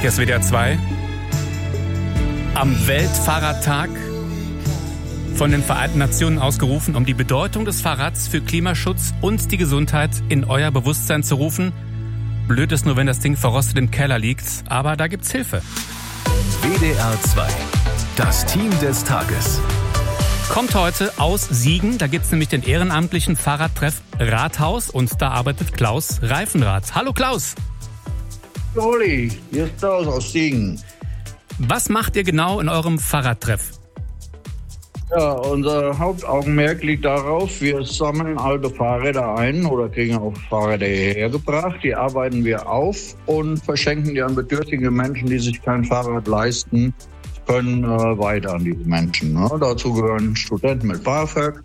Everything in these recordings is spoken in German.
Hier ist WDR 2. Am Weltfahrradtag von den Vereinten Nationen ausgerufen, um die Bedeutung des Fahrrads für Klimaschutz und die Gesundheit in euer Bewusstsein zu rufen. Blöd ist nur, wenn das Ding verrostet im Keller liegt, aber da gibt's Hilfe. WDR 2. Das Team des Tages. Kommt heute aus Siegen, da gibt's nämlich den ehrenamtlichen Fahrradtreff Rathaus und da arbeitet Klaus Reifenrath. Hallo Klaus! Olli, hier ist Klaus aus Siegen. Was macht ihr genau in eurem Fahrradtreff? Ja, unser Hauptaugenmerk liegt darauf, wir sammeln alte Fahrräder ein oder kriegen auch Fahrräder hierher gebracht. Die arbeiten wir auf und verschenken die an bedürftige Menschen, die sich kein Fahrrad leisten können, weiter an diese Menschen. Ne? Dazu gehören Studenten mit BAföG,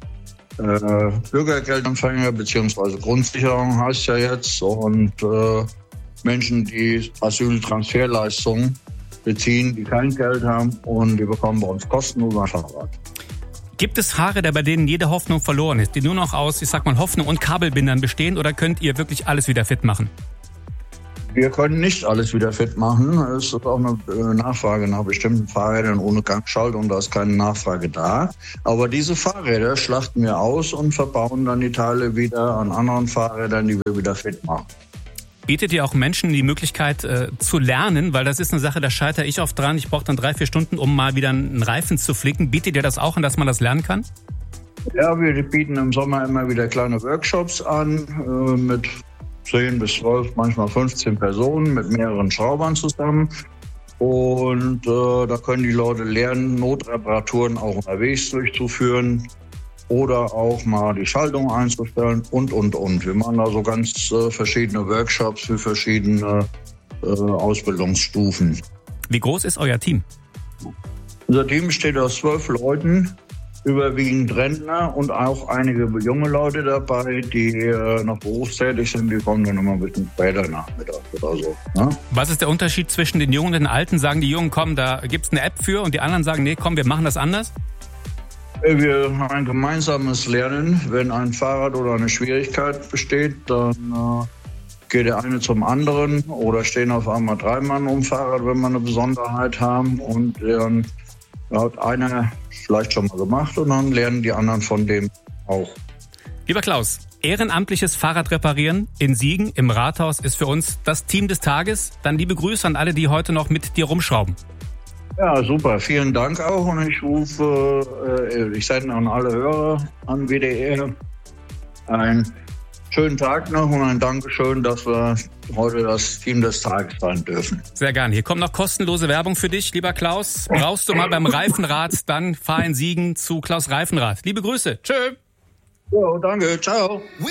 Bürgergeldempfänger bzw. Grundsicherung heißt ja jetzt und Menschen, die Asyltransferleistungen beziehen, die kein Geld haben und die bekommen bei uns kostenlos ein Fahrrad. Gibt es Fahrräder, bei denen jede Hoffnung verloren ist, die nur noch aus, Hoffnung und Kabelbindern bestehen, oder könnt ihr wirklich alles wieder fit machen? Wir können nicht alles wieder fit machen. Es ist auch eine Nachfrage nach bestimmten Fahrrädern ohne Gangschaltung, da ist keine Nachfrage da. Aber diese Fahrräder schlachten wir aus und verbauen dann die Teile wieder an anderen Fahrrädern, die wir wieder fit machen. Bietet ihr auch Menschen die Möglichkeit zu lernen? Weil das ist eine Sache, da scheitere ich oft dran. Ich brauche dann 3-4 Stunden, um mal wieder einen Reifen zu flicken. Bietet ihr das auch an, dass man das lernen kann? Ja, wir bieten im Sommer immer wieder kleine Workshops an mit 10 bis 12, manchmal 15 Personen mit mehreren Schraubern zusammen. Und da können die Leute lernen, Notreparaturen auch unterwegs durchzuführen. Oder auch mal die Schaltung einzustellen und. Wir machen da so ganz verschiedene Workshops für verschiedene Ausbildungsstufen. Wie groß ist euer Team? Unser Team besteht aus 12 Leuten, überwiegend Rentner und auch einige junge Leute dabei, die noch berufstätig sind. Die kommen dann immer ein bisschen später nachmittags oder so. Ne? Was ist der Unterschied zwischen den Jungen und den Alten? Sagen die Jungen, komm, da gibt's eine App für, und die anderen sagen, nee, komm, wir machen das anders? Wir haben ein gemeinsames Lernen. Wenn ein Fahrrad oder eine Schwierigkeit besteht, dann geht der eine zum anderen oder stehen auf einmal 3 Mann um Fahrrad, wenn wir eine Besonderheit haben. Und dann hat einer vielleicht schon mal gemacht und dann lernen die anderen von dem auch. Lieber Klaus, ehrenamtliches Fahrradreparieren in Siegen im Rathaus ist für uns das Team des Tages. Dann liebe Grüße an alle, die heute noch mit dir rumschrauben. Ja, super. Vielen Dank auch. Und ich sende an alle Hörer an WDR einen schönen Tag noch und ein Dankeschön, dass wir heute das Team des Tages sein dürfen. Sehr gerne. Hier kommt noch kostenlose Werbung für dich, lieber Klaus. Brauchst du mal beim Reifenrath, dann fahr in Siegen zu Klaus Reifenrath. Liebe Grüße. Tschö. Ja, danke. Ciao.